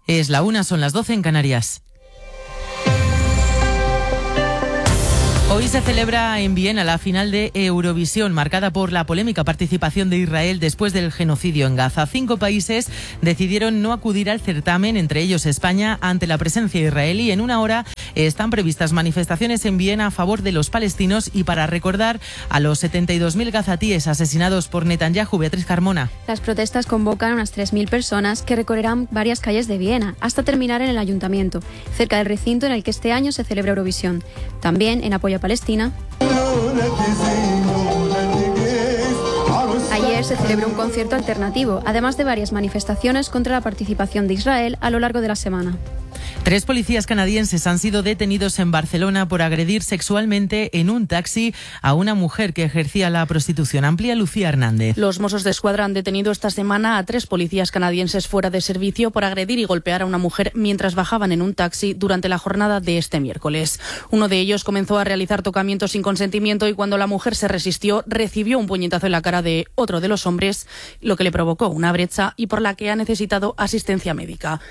Es la 1, son las 12 en Canarias. Hoy se celebra en Viena la final de Eurovisión, marcada por la polémica participación de Israel después del genocidio en Gaza. 5 países decidieron no acudir al certamen, entre ellos España, ante la presencia israelí. En una hora están previstas manifestaciones en Viena a favor de los palestinos y para recordar a los 72.000 gazatíes asesinados por Netanyahu. Beatriz Carmona. Las protestas convocan a unas 3.000 personas que recorrerán varias calles de Viena hasta terminar en el ayuntamiento, cerca del recinto en el que este año se celebra Eurovisión. También en apoyo a Palestina. Ayer se celebró un concierto alternativo, además de varias manifestaciones contra la participación de Israel a lo largo de la semana. 3 policías canadienses han sido detenidos en Barcelona por agredir sexualmente en un taxi a una mujer que ejercía la prostitución. Amplía Lucía Hernández. Los Mossos d'Esquadra han detenido esta semana a 3 policías canadienses fuera de servicio por agredir y golpear a una mujer mientras bajaban en un taxi durante la jornada de este miércoles. Uno de ellos comenzó a realizar tocamientos sin consentimiento y cuando la mujer se resistió recibió un puñetazo en la cara de otro de los hombres, lo que le provocó una brecha y por la que ha necesitado asistencia médica.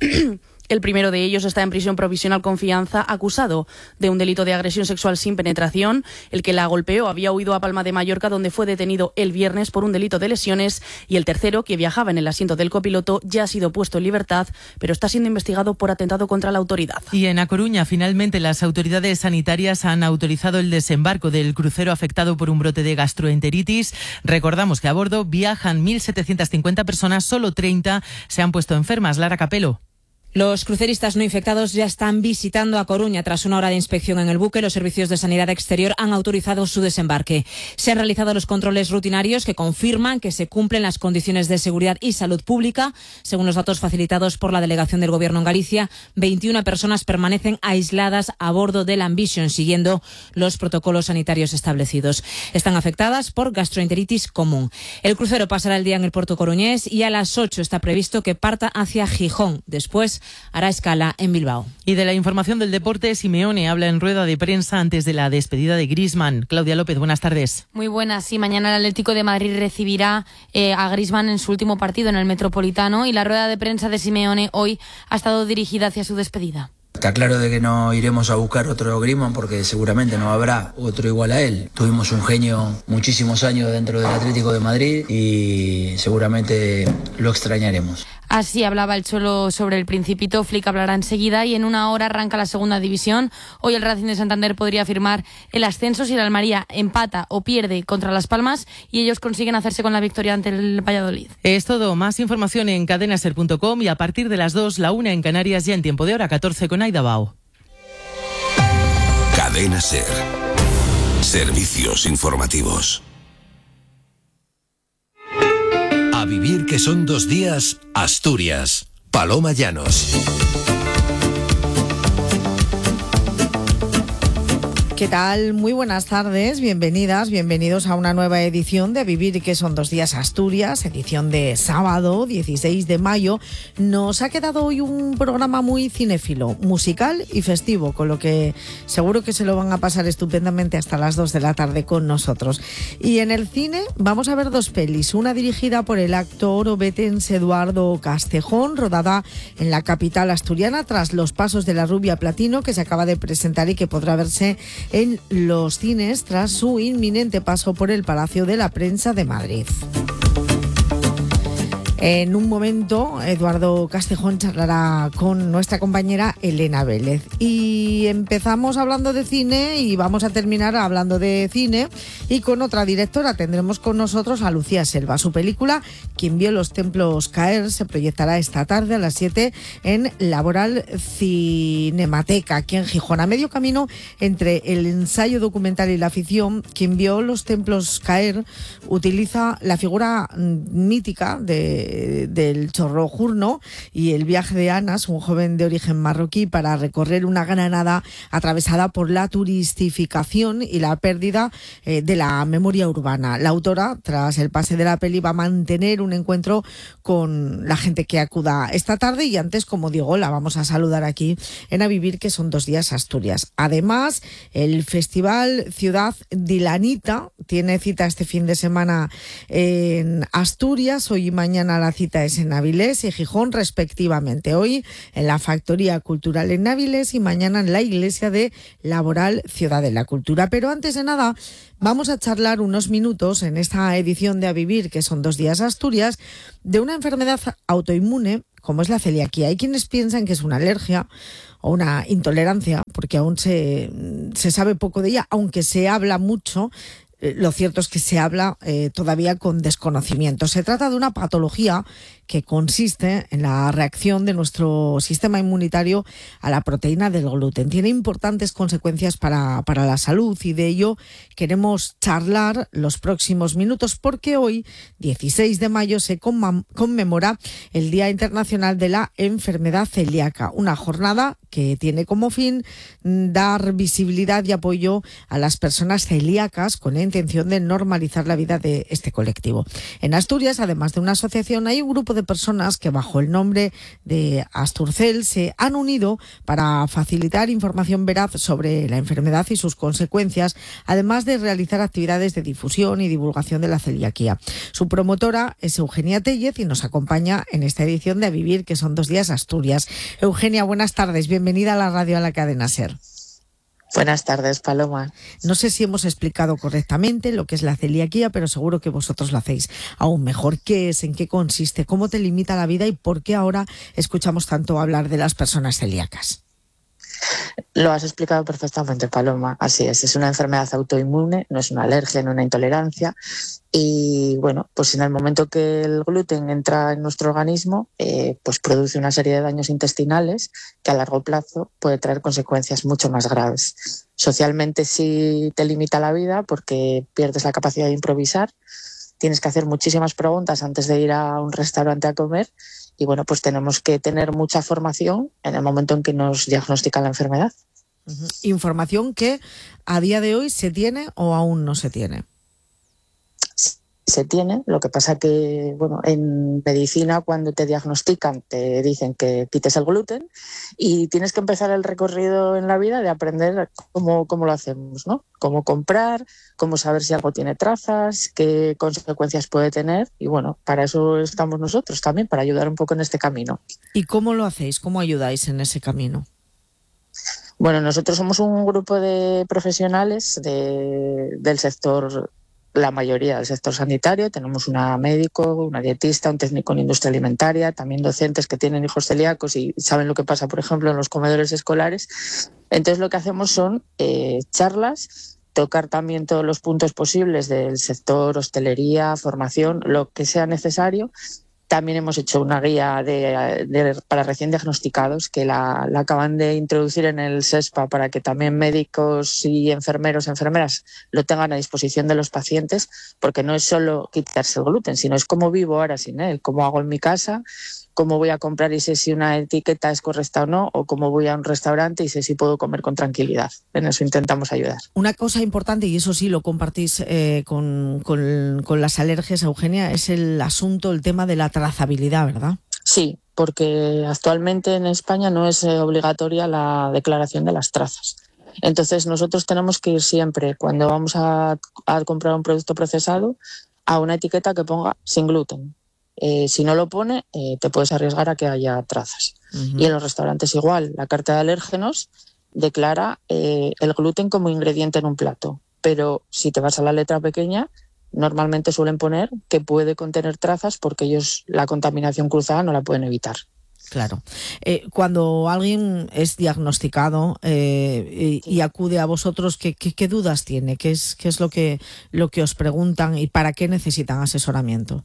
El primero de ellos está en prisión provisional con fianza, acusado de un delito de agresión sexual sin penetración. El que la golpeó había huido a Palma de Mallorca, donde fue detenido el viernes por un delito de lesiones. Y el tercero, que viajaba en el asiento del copiloto, ya ha sido puesto en libertad, pero está siendo investigado por atentado contra la autoridad. Y en A Coruña, finalmente, las autoridades sanitarias han autorizado el desembarco del crucero afectado por un brote de gastroenteritis. Recordamos que a bordo viajan 1.750 personas, solo 30 se han puesto enfermas. Lara Capelo. Los cruceristas no infectados ya están visitando A Coruña. Tras una hora de inspección en el buque, los servicios de sanidad exterior han autorizado su desembarque. Se han realizado los controles rutinarios que confirman que se cumplen las condiciones de seguridad y salud pública. Según los datos facilitados por la delegación del Gobierno en Galicia, 21 personas permanecen aisladas a bordo del Ambition, siguiendo los protocolos sanitarios establecidos. Están afectadas por gastroenteritis común. El crucero pasará el día en el puerto coruñés y a las 8 está previsto que parta hacia Gijón. Después hará escala en Bilbao. Y de la información del deporte, Simeone habla en rueda de prensa antes de la despedida de Griezmann. Claudia López, buenas tardes. Muy buenas. Sí, mañana el Atlético de Madrid recibirá a Griezmann en su último partido en el Metropolitano y la rueda de prensa de Simeone hoy ha estado dirigida hacia su despedida. Está claro de que no iremos a buscar otro Griezmann porque seguramente no habrá otro igual a él. Tuvimos un genio muchísimos años dentro del Atlético de Madrid y seguramente lo extrañaremos. Así hablaba el Cholo sobre el Principito. Flick hablará enseguida y en una hora arranca la segunda división. Hoy el Racing de Santander podría firmar el ascenso si el Almería empata o pierde contra Las Palmas y ellos consiguen hacerse con la victoria ante el Valladolid. Es todo. Más información en cadenaser.com y a partir de las 2, la 1 en Canarias, ya en tiempo de hora 14 con Aida Bao. Cadena Ser. Servicios informativos. A vivir que son 2 días, Asturias. Paloma Llanos. ¿Qué tal? Muy buenas tardes, bienvenidas, bienvenidos a una nueva edición de A Vivir que son 2 días Asturias, edición de sábado 16 de mayo. Nos ha quedado hoy un programa muy cinéfilo, musical y festivo, con lo que seguro que se lo van a pasar estupendamente hasta las 2 de la tarde con nosotros. Y en el cine vamos a ver 2 pelis, una dirigida por el actor obetense Eduardo Castejón, rodada en la capital asturiana tras Los pasos de la rubia platino, que se acaba de presentar y que podrá verse en los cines tras su inminente paso por el Palacio de la Prensa de Madrid. En un momento, Eduardo Castejón charlará con nuestra compañera Elena Vélez. Y empezamos hablando de cine y vamos a terminar hablando de cine. Y con otra directora tendremos con nosotros a Lucía Selva. Su película, Quien vio los templos caer, se proyectará esta tarde a las 7 en Laboral Cinemateca, aquí en Gijón. A medio camino entre el ensayo documental y la ficción, Quien vio los templos caer utiliza la figura mítica del Chorro Jurno y el viaje de Anas, un joven de origen marroquí, para recorrer una Granada atravesada por la turistificación y la pérdida de la memoria urbana. La autora, tras el pase de la peli, va a mantener un encuentro con la gente que acuda esta tarde y antes, como digo, la vamos a saludar aquí en A Vivir, que son 2 días Asturias. Además, el Festival Ciudad Dilanita tiene cita este fin de semana en Asturias, hoy y mañana Mañana la cita es en Avilés y Gijón respectivamente. Hoy en la Factoría Cultural en Avilés y mañana en la Iglesia de Laboral Ciudad de la Cultura. Pero antes de nada vamos a charlar unos minutos en esta edición de A Vivir, que son 2 días Asturias, de una enfermedad autoinmune como es la celiaquía. Hay quienes piensan que es una alergia o una intolerancia, porque aún se sabe poco de ella, aunque se habla mucho. Lo cierto es que se habla todavía con desconocimiento. Se trata de una patología que consiste en la reacción de nuestro sistema inmunitario a la proteína del gluten. Tiene importantes consecuencias para la salud y de ello queremos charlar los próximos minutos porque hoy, 16 de mayo, se conmemora el Día Internacional de la Enfermedad Celíaca, una jornada que tiene como fin dar visibilidad y apoyo a las personas celíacas con la intención de normalizar la vida de este colectivo. En Asturias, además de una asociación, hay un grupo de personas que bajo el nombre de Asturcel se han unido para facilitar información veraz sobre la enfermedad y sus consecuencias, además de realizar actividades de difusión y divulgación de la celiaquía. Su promotora es Eugenia Tellez y nos acompaña en esta edición de A Vivir, que son 2 días Asturias. Eugenia, buenas tardes, bienvenida a la radio, a la cadena SER. Buenas tardes, Paloma. No sé si hemos explicado correctamente lo que es la celiaquía, pero seguro que vosotros lo hacéis aún mejor. ¿Qué es? ¿En qué consiste? ¿Cómo te limita la vida? ¿Y por qué ahora escuchamos tanto hablar de las personas celíacas? Lo has explicado perfectamente, Paloma. Así es una enfermedad autoinmune, no es una alergia, no una intolerancia. Y bueno, pues en el momento que el gluten entra en nuestro organismo, pues produce una serie de daños intestinales que a largo plazo puede traer consecuencias mucho más graves. Socialmente sí te limita la vida porque pierdes la capacidad de improvisar, tienes que hacer muchísimas preguntas antes de ir a un restaurante a comer. Y bueno, pues tenemos que tener mucha formación en el momento en que nos diagnostican la enfermedad. Información que a día de hoy se tiene o aún no se tiene. Se tiene, lo que pasa que, bueno, en medicina cuando te diagnostican te dicen que quites el gluten y tienes que empezar el recorrido en la vida de aprender cómo lo hacemos, ¿no? Cómo comprar, cómo saber si algo tiene trazas, qué consecuencias puede tener y bueno, para eso estamos nosotros también, para ayudar un poco en este camino. ¿Y cómo lo hacéis? ¿Cómo ayudáis en ese camino? Bueno, nosotros somos un grupo de profesionales del sector, la mayoría del sector sanitario. Tenemos una médico, una dietista, un técnico en industria alimentaria, también docentes que tienen hijos celíacos y saben lo que pasa, por ejemplo, en los comedores escolares. Entonces lo que hacemos son charlas, tocar también todos los puntos posibles del sector hostelería, formación, lo que sea necesario. También hemos hecho una guía para recién diagnosticados que la acaban de introducir en el SESPA para que también médicos y enfermeros, enfermeras lo tengan a disposición de los pacientes, porque no es solo quitarse el gluten, sino es cómo vivo ahora sin él, cómo hago en mi casa, cómo voy a comprar y sé si una etiqueta es correcta o no, o cómo voy a un restaurante y sé si puedo comer con tranquilidad. En eso intentamos ayudar. Una cosa importante, y eso sí lo compartís con las alergias, Eugenia, es el asunto, el tema de la trazabilidad, ¿verdad? Sí, porque actualmente en España no es obligatoria la declaración de las trazas. Entonces nosotros tenemos que ir siempre, cuando vamos a comprar un producto procesado, a una etiqueta que ponga sin gluten. Si no lo pone, te puedes arriesgar a que haya trazas. Y en los restaurantes igual, la carta de alérgenos declara el gluten como ingrediente en un plato, pero si te vas a la letra pequeña, normalmente suelen poner que puede contener trazas porque ellos la contaminación cruzada no la pueden evitar. Claro. Cuando alguien es diagnosticado y acude a vosotros, ¿qué dudas tiene? ¿Qué es lo que os preguntan y para qué necesitan asesoramiento?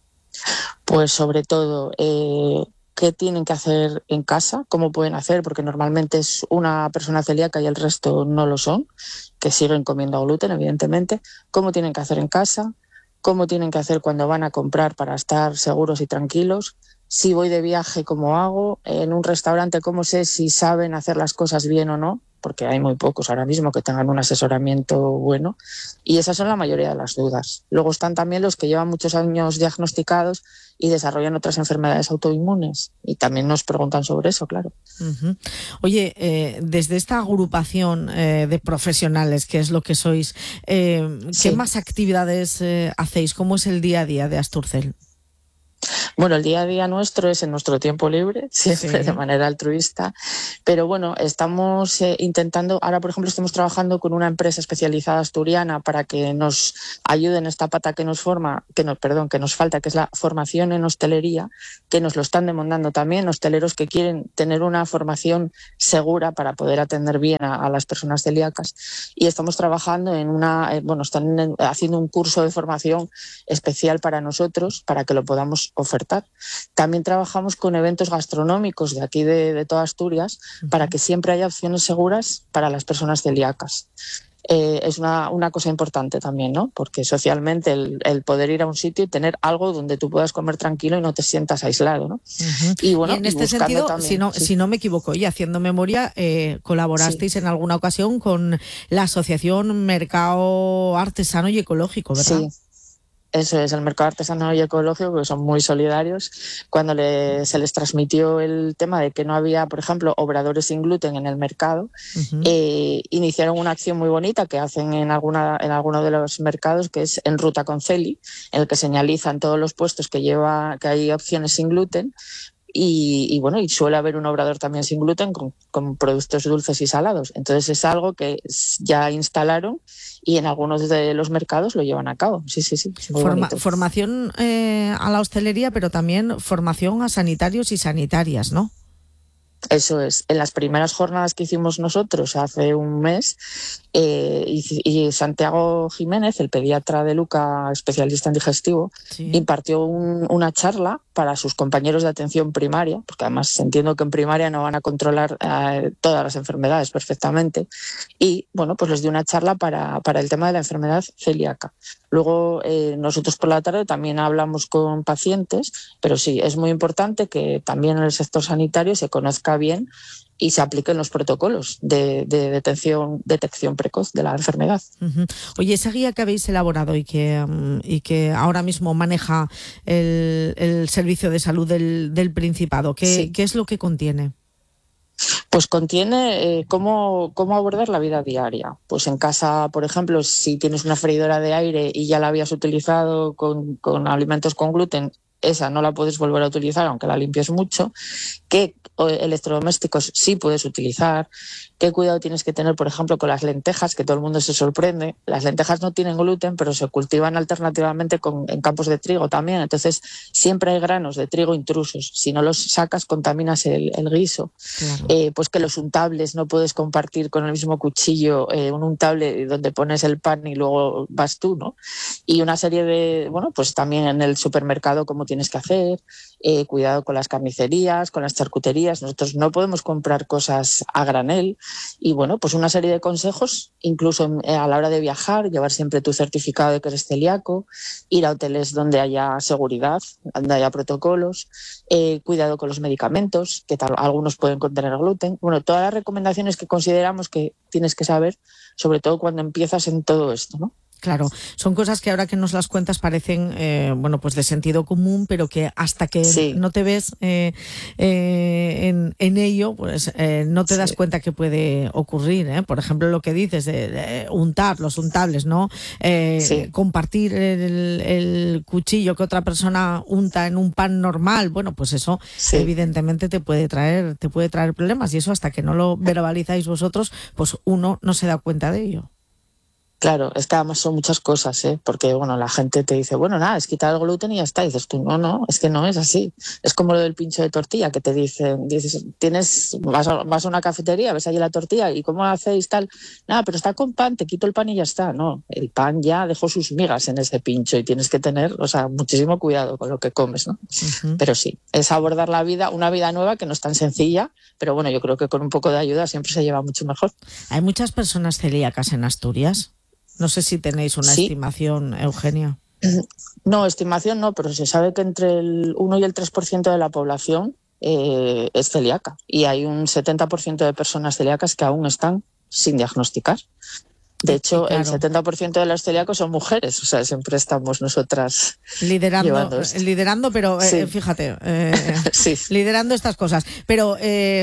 Pues sobre todo, ¿qué tienen que hacer en casa? ¿Cómo pueden hacer? Porque normalmente es una persona celíaca y el resto no lo son, que siguen comiendo gluten, evidentemente. ¿Cómo tienen que hacer en casa? ¿Cómo tienen que hacer cuando van a comprar para estar seguros y tranquilos? Si voy de viaje, ¿cómo hago? En un restaurante, ¿cómo sé si saben hacer las cosas bien o no? Porque hay muy pocos ahora mismo que tengan un asesoramiento bueno. Y esas son la mayoría de las dudas. Luego están también los que llevan muchos años diagnosticados y desarrollan otras enfermedades autoinmunes. Y también nos preguntan sobre eso, claro. Uh-huh. Oye, desde esta agrupación de profesionales, que es lo que sois, ¿qué más actividades hacéis? ¿Cómo es el día a día de Asturcel? Bueno, el día a día nuestro es en nuestro tiempo libre, siempre de manera altruista, pero bueno, estamos intentando, ahora por ejemplo estamos trabajando con una empresa especializada asturiana para que nos ayude en esta pata que nos falta, que es la formación en hostelería, que nos lo están demandando también hosteleros que quieren tener una formación segura para poder atender bien a las personas celíacas, y estamos trabajando en están haciendo un curso de formación especial para nosotros, para que lo podamos ofertar. También trabajamos con eventos gastronómicos de aquí de toda Asturias para que siempre haya opciones seguras para las personas celíacas. Es una cosa importante también, ¿no? Porque socialmente el poder ir a un sitio y tener algo donde tú puedas comer tranquilo y no te sientas aislado, ¿no? Y bueno, y en este sentido, también, si no me equivoco, y haciendo memoria, colaborasteis en alguna ocasión con la Asociación Mercado Artesano y Ecológico, ¿verdad? Sí. Eso es, el mercado artesano y ecológico, que son muy solidarios. Cuando se les transmitió el tema de que no había, por ejemplo, obradores sin gluten en el mercado, iniciaron una acción muy bonita que hacen en alguno de los mercados, que es En Ruta con Celi, en el que señalizan todos los puestos que hay opciones sin gluten. Y suele haber un obrador también sin gluten con productos dulces y salados. Entonces es algo que ya instalaron y en algunos de los mercados lo llevan a cabo. Sí. Formación a la hostelería, pero también formación a sanitarios y sanitarias, ¿no? Eso es. En las primeras jornadas que hicimos nosotros hace un mes, y Santiago Jiménez, el pediatra de Luca, especialista en digestivo, impartió una charla para sus compañeros de atención primaria, porque además entiendo que en primaria no van a controlar todas las enfermedades perfectamente, y bueno, pues les dio una charla para el tema de la enfermedad celíaca. Luego nosotros por la tarde también hablamos con pacientes, pero sí, es muy importante que también en el sector sanitario se conozca bien y se apliquen los protocolos de detección precoz de la enfermedad. Oye, esa guía que habéis elaborado y que ahora mismo maneja el Servicio de Salud del Principado, ¿qué es lo que contiene? Pues contiene cómo abordar la vida diaria. Pues en casa, por ejemplo, si tienes una freidora de aire y ya la habías utilizado con alimentos con gluten, esa no la puedes volver a utilizar aunque la limpies mucho. ¿Qué electrodomésticos sí puedes utilizar? ¿Qué cuidado tienes que tener, por ejemplo, con las lentejas, que todo el mundo se sorprende? Las lentejas no tienen gluten, pero se cultivan alternativamente en campos de trigo también. Entonces, siempre hay granos de trigo intrusos. Si no los sacas, contaminas el guiso. Claro. Pues que los untables no puedes compartir con el mismo cuchillo un untable donde pones el pan y luego vas tú, ¿no? Y una serie de, pues también en el supermercado cómo tienes que hacer, cuidado con las carnicerías, con las charcuterías. Nosotros no podemos comprar cosas a granel. Y pues una serie de consejos, incluso a la hora de viajar, llevar siempre tu certificado de que eres celíaco, ir a hoteles donde haya seguridad, donde haya protocolos, cuidado con los medicamentos, que algunos pueden contener gluten. Todas las recomendaciones que consideramos que tienes que saber, sobre todo cuando empiezas en todo esto, ¿no? Claro, son cosas que ahora que nos las cuentas parecen, pues de sentido común, pero que hasta que no te ves en ello, pues no te das cuenta que puede ocurrir, ¿eh? Por ejemplo, lo que dices de untar, los untables, ¿no? Compartir el cuchillo que otra persona unta en un pan normal, pues eso evidentemente te puede traer problemas, y eso hasta que no lo verbalizáis vosotros, pues uno no se da cuenta de ello. Claro, es que además son muchas cosas, porque la gente te dice, nada, es quitar el gluten y ya está. Y dices tú, no, es que no es así. Es como lo del pincho de tortilla, que te dicen, vas a una cafetería, ves allí la tortilla y ¿cómo hacéis tal? Nada, pero está con pan, te quito el pan y ya está. No, el pan ya dejó sus migas en ese pincho y tienes que tener, muchísimo cuidado con lo que comes, ¿no? Pero sí, es abordar la vida, una vida nueva que no es tan sencilla, pero yo creo que con un poco de ayuda siempre se lleva mucho mejor. ¿Hay muchas personas celíacas en Asturias? No sé si tenéis una estimación, Eugenia. No, estimación no, pero se sabe que entre el 1 y el 3% de la población es celíaca, y hay un 70% de personas celíacas que aún están sin diagnosticar. De hecho, claro, el 70% de los celíacos son mujeres, o sea, siempre estamos nosotras liderando, pero sí. Fíjate, sí. liderando estas cosas. Pero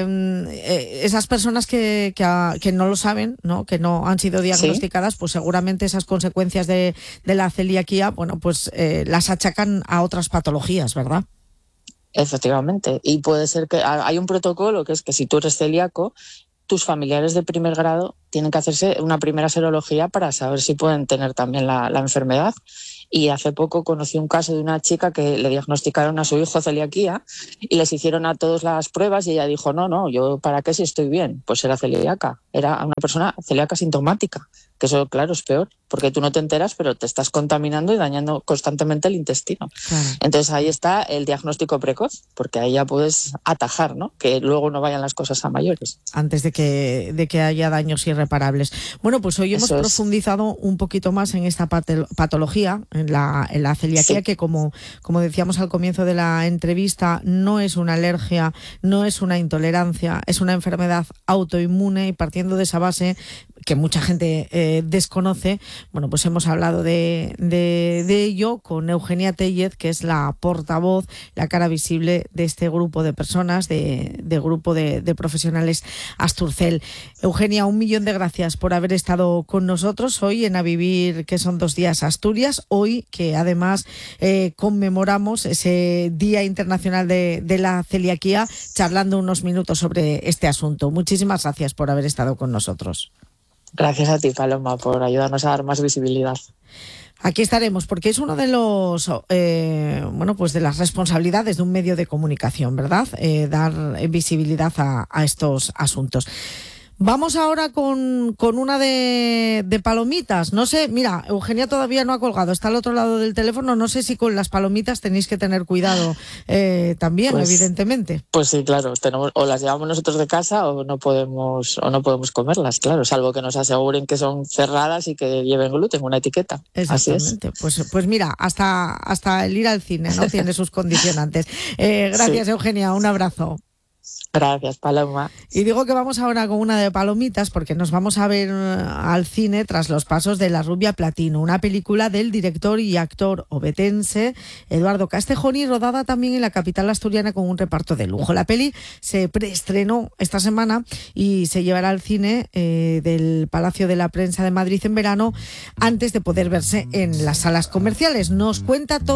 esas personas que no lo saben, ¿no? Que no han sido diagnosticadas, pues seguramente esas consecuencias de la celiaquía, bueno, pues las achacan a otras patologías, ¿verdad? Efectivamente, y puede ser que hay un protocolo que es que si tú eres celíaco, tus familiares de primer grado tienen que hacerse una primera serología para saber si pueden tener también la enfermedad. Y hace poco conocí un caso de una chica que le diagnosticaron a su hijo celiaquía y les hicieron a todos las pruebas y ella dijo, no, yo ¿para qué si estoy bien? Pues era celíaca, era una persona celíaca sintomática, que eso claro es peor, porque tú no te enteras pero te estás contaminando y dañando constantemente el intestino. Claro. Entonces ahí está el diagnóstico precoz, porque ahí ya puedes atajar, ¿no? Que luego no vayan las cosas a mayores. Antes de que haya daños irreparables. Bueno, pues hoy hemos profundizado un poquito más en esta patología, en la celiaquía, que como decíamos al comienzo de la entrevista, no es una alergia, no es una intolerancia, es una enfermedad autoinmune, y partiendo de esa base que mucha gente desconoce, bueno, pues hemos hablado de ello con Eugenia Tellez, que es la portavoz, la cara visible de este grupo de personas, de grupo de profesionales Asturcell. Eugenia, 1.000.000 de gracias por haber estado con nosotros hoy en A Vivir, que son 2 días Asturias, hoy que además conmemoramos ese Día Internacional de la Celiaquía, charlando unos minutos sobre este asunto. Muchísimas gracias por haber estado con nosotros. Gracias a ti, Paloma, por ayudarnos a dar más visibilidad. Aquí estaremos, porque es uno de los pues de las responsabilidades de un medio de comunicación, ¿verdad? Dar visibilidad a estos asuntos. Vamos ahora con una de palomitas. No sé, mira, Eugenia todavía no ha colgado, está al otro lado del teléfono. No sé si con las palomitas tenéis que tener cuidado también, pues, evidentemente. Pues sí, claro, o las llevamos nosotros de casa o no podemos comerlas, claro, salvo que nos aseguren que son cerradas y que lleven gluten, una etiqueta. Exactamente. Así es. Pues mira, hasta el ir al cine, ¿no? Tiene sus condicionantes. Gracias, sí. Eugenia, un abrazo. Gracias, Paloma. Y digo que vamos ahora con una de palomitas porque nos vamos a ver al cine tras los pasos de La rubia platino, una película del director y actor ovetense Eduardo Castejoni, rodada también en la capital asturiana con un reparto de lujo. La peli se preestrenó esta semana y se llevará al cine del Palacio de la Prensa de Madrid en verano, antes de poder verse en las salas comerciales. Nos cuenta todo